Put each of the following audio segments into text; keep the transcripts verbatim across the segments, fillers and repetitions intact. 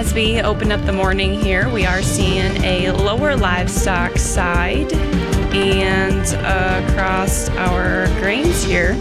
as we open up the morning here, we are seeing a lower livestock side and uh, across our grains here,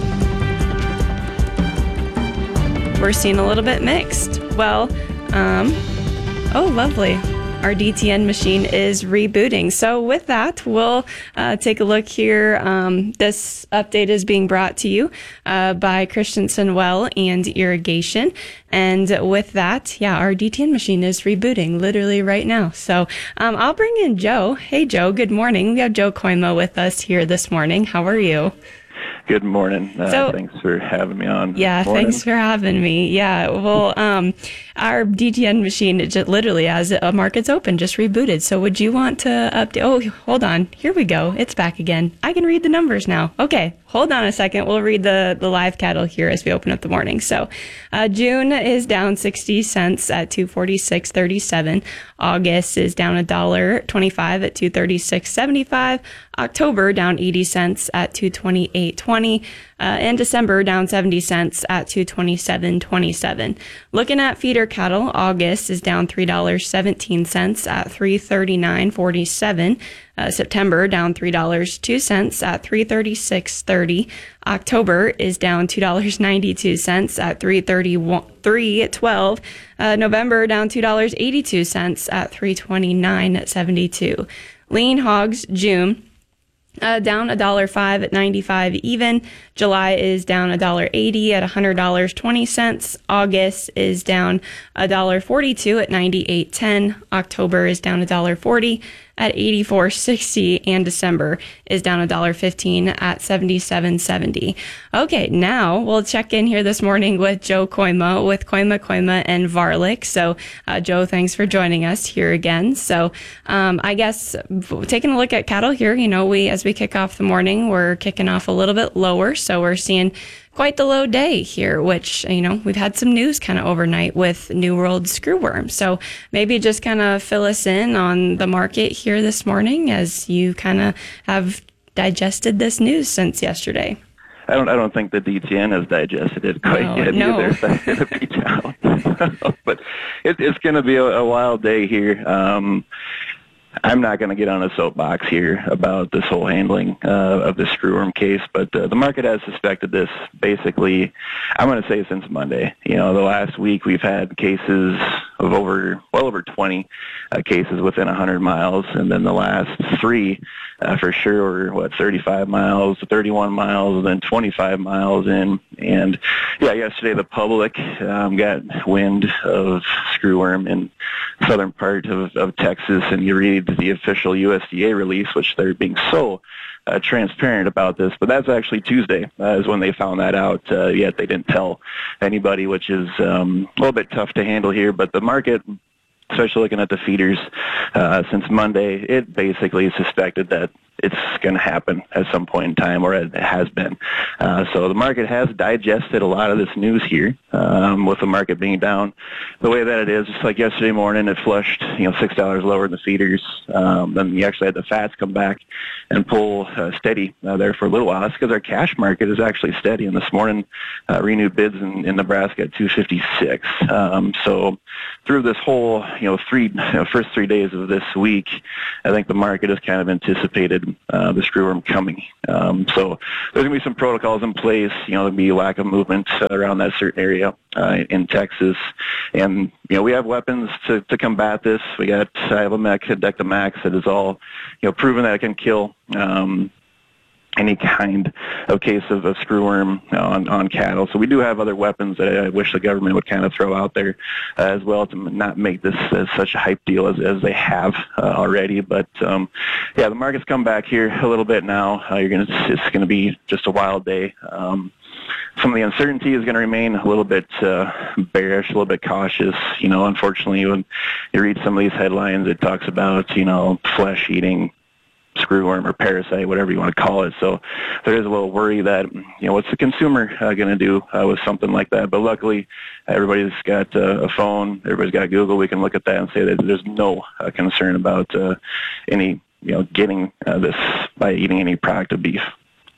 we're seeing a little bit mixed. Well, um, oh, lovely. Our D T N machine is rebooting. So with that, we'll uh, take a look here. Um, this update is being brought to you uh, by Christensen Well and Irrigation. And with that, yeah, our D T N machine is rebooting literally right now. So um, I'll bring in Joe. Hey, Joe, good morning. We have Joe Koima with us here this morning. How are you? Good morning. Uh, so, thanks for having me on. Yeah, thanks for having me. Yeah, well, um, our D T N machine, it just literally, as a market's open, just rebooted. So would you want to update? Oh, hold on. Here we go. It's back again. I can read the numbers now. Okay, hold on a second. We'll read the, the live cattle here as we open up the morning. So uh, June is down sixty cents at two forty-six thirty-seven. August is down a dollar twenty-five at two thirty-six seventy-five. October down eighty cents at two twenty-eight twenty. Uh, and December down seventy cents at two twenty-seven twenty-seven. Looking at feeder cattle, August is down three dollars and seventeen cents at three thirty-nine forty-seven. Uh, September down three dollars and two cents at three thirty-six thirty. October is down two dollars and ninety-two cents at three thirty-three twelve. Uh, November down two dollars and eighty-two cents at three twenty-nine seventy-two. Lean hogs, June, Uh, down a dollar five at ninety-five even. July is down a dollar eighty at one hundred dollars and twenty cents. August is down a dollar forty-two at ninety-eight ten. October is down a dollar forty at eighty-four sixty, and December is down a dollar fifteen at seventy-seven seventy. Okay, now we'll check in here this morning with Joe Koima with Koima, Koima and Varlick. So, uh, Joe, thanks for joining us here again. So, um, I guess taking a look at cattle here, you know, we as we kick off the morning, we're kicking off a little bit lower, so we're seeing quite the low day here, which, you know, we've had some news kind of overnight with New World screwworm. So maybe just kind of fill us in on the market here this morning as you kind of have digested this news since yesterday. I don't. I don't think the D T N has digested it quite no, yet no. either. It's going to be down, but it, it's going to be a, a wild day here. Um, I'm not going to get on a soapbox here about this whole handling uh, of the screwworm case, but uh, the market has suspected this basically, I'm going to say since Monday. You know, the last week we've had cases of over, well over twenty uh, cases within one hundred miles, and then the last three uh, for sure were, what, thirty-five miles, thirty-one miles, and then twenty-five miles in. And, yeah, yesterday the public um, got wind of screwworm in southern part of, of Texas, and you read the official U S D A release, which they're being so uh, transparent about this, but that's actually Tuesday uh, is when they found that out, uh, yet they didn't tell anybody, which is um, a little bit tough to handle here, but the market, especially looking at the feeders, uh, since Monday, it basically suspected that it's going to happen at some point in time, or it has been. Uh, so the market has digested a lot of this news here, um, with the market being down the way that it is. Just like yesterday morning, it flushed, you know, six dollars lower in the feeders. Um, then you actually had the fats come back and pull uh, steady uh, there for a little while. That's because our cash market is actually steady. And this morning, uh, renewed bids in, in Nebraska at two fifty-six. Um, so through this whole, you know, three you know, first three days of this week, I think the market has kind of anticipated Uh, the screwworm coming. Um, so there's going to be some protocols in place. You know, there'll be lack of movement around that certain area uh, in Texas. And, you know, we have weapons to, to combat this. We got Ivomec and Dectomax that is all, you know, proven that it can kill um, any kind of case of, of screwworm on, on cattle. So we do have other weapons that I wish the government would kind of throw out there uh, as well to not make this as such a hype deal as, as they have uh, already. But um, yeah, the market's come back here a little bit now. Uh, you're gonna, it's going to be just a wild day. Um, some of the uncertainty is going to remain a little bit uh, bearish, a little bit cautious. You know, unfortunately, when you read some of these headlines, it talks about, you know, flesh-eating screwworm or parasite, whatever you want to call it. So there is a little worry that, you know, what's the consumer uh, going to do uh, with something like that? But luckily, everybody's got uh, a phone, everybody's got Google. We can look at that and say that there's no uh, concern about uh, any, you know, getting uh, this by eating any product of beef.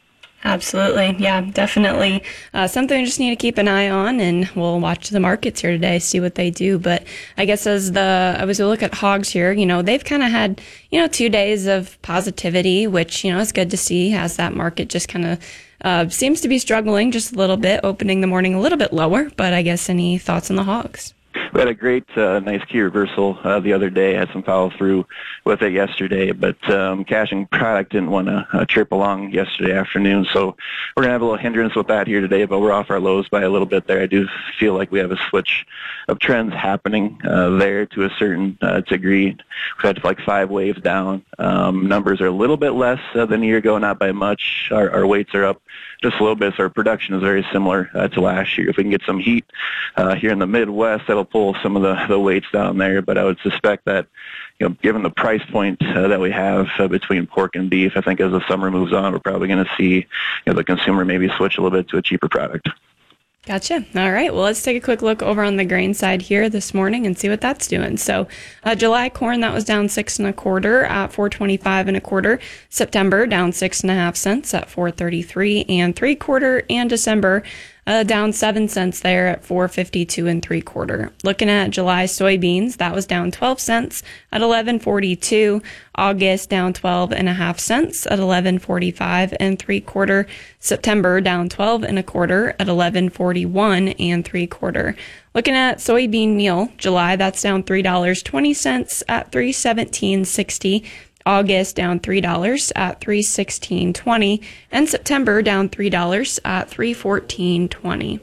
Absolutely. Yeah, definitely. Uh, something we just need to keep an eye on, and we'll watch the markets here today, see what they do. But I guess as the, as we look at hogs here, you know, they've kind of had, you know, two days of positivity, which, you know, is good to see as that market just kind of uh, seems to be struggling just a little bit, opening the morning a little bit lower. But I guess any thoughts on the hogs? We had a great, uh, nice key reversal uh, the other day. Had some follow through with it yesterday, but um, caching product didn't want to uh, trip along yesterday afternoon, so we're gonna have a little hindrance with that here today. But we're off our lows by a little bit there. I do feel like we have a switch of trends happening uh, there to a certain uh, degree. We've had like five waves down. Um, numbers are a little bit less uh, than a year ago, not by much. Our, our weights are up just a little bit, so our production is very similar uh, to last year. If we can get some heat uh, here in the Midwest, that'll pull some of the, the weights down there. But I would suspect that, you know, given the price point uh, that we have uh, between pork and beef, I think as the summer moves on, we're probably going to see, you know, the consumer maybe switch a little bit to a cheaper product. Gotcha. All right. Well, let's take a quick look over on the grain side here this morning and see what that's doing. So, uh, July corn, that was down six and a quarter at four twenty-five and a quarter. September down six and a half cents at four thirty-three and three quarter. And December uh, down seven cents there at four fifty-two and three quarter. Looking at July soybeans, that was down twelve cents at eleven forty-two. August down twelve and a half cents at eleven forty-five and three quarter. September down twelve and a quarter at eleven forty-one and three quarter. Looking at soybean meal, July, that's down three dollars and twenty cents at three seventeen sixty. August down three dollars at three sixteen twenty, and September down three dollars at three fourteen twenty.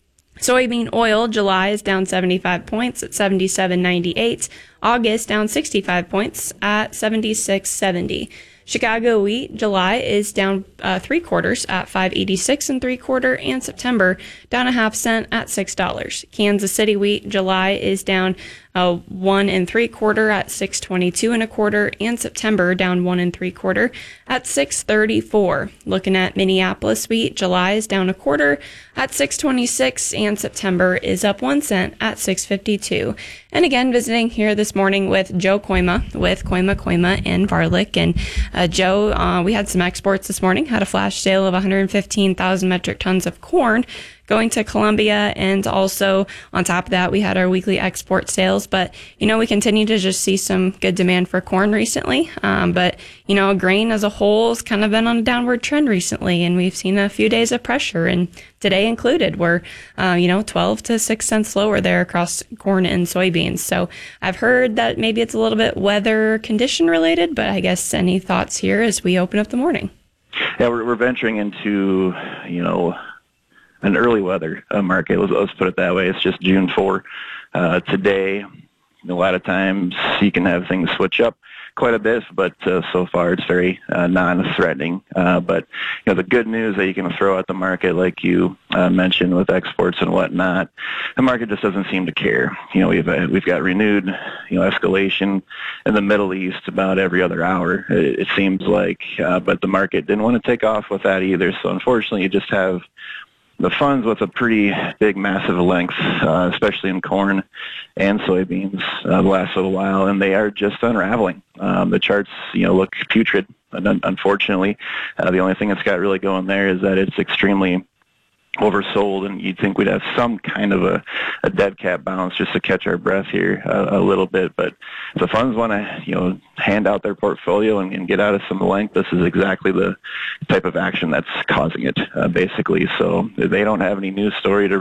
Soybean oil, July is down seventy-five points at seventy-seven ninety-eight. August down sixty-five points at seventy-six seventy. Chicago wheat, July is down uh, three quarters at five eighty-six and three quarter, and September down a half cent at six dollars. Kansas City wheat, July is down uh, one and three quarter at six twenty-two and a quarter, and September down one and three quarter at six thirty-four. Looking at Minneapolis wheat, July is down a quarter at six twenty-six, and September is up one cent at six fifty-two. And again, visiting here this morning with Joe Koima with Koima, Koima and Varlick. And uh, Joe, uh, we had some exports this morning, had a flash sale of one hundred fifteen thousand metric tons of corn going to Colombia, and also on top of that we had our weekly export sales. But you know, we continue to just see some good demand for corn recently, um, but you know, grain as a whole has kind of been on a downward trend recently, and we've seen a few days of pressure, and today included, we're uh, you know, twelve to six cents lower there across corn and soybeans. So I've heard that maybe it's a little bit weather condition related, but I guess any thoughts here as we open up the morning? Yeah, we're, we're venturing into, you know, an early weather uh, market. Let's, let's put it that way. It's just June fourth uh, today. A lot of times you can have things switch up quite a bit, but uh, so far it's very uh, non-threatening. Uh, but you know, the good news that you can throw at the market, like you uh, mentioned with exports and whatnot, the market just doesn't seem to care. You know, we've uh, we've got renewed, you know, escalation in the Middle East about every other hour. It, it seems like, uh, but the market didn't want to take off with that either. So unfortunately, you just have the funds with a pretty big, massive length, uh, especially in corn and soybeans, uh, the last little while, and they are just unraveling. Um, the charts, you know, look putrid. Unfortunately, uh, the only thing that's got really going there is that it's extremely oversold, and you'd think we'd have some kind of a, a dead cat bounce just to catch our breath here a, a little bit. But if the funds want to, you know, hand out their portfolio and, and get out of some length, this is exactly the type of action that's causing it, uh, basically. So they don't have any news story to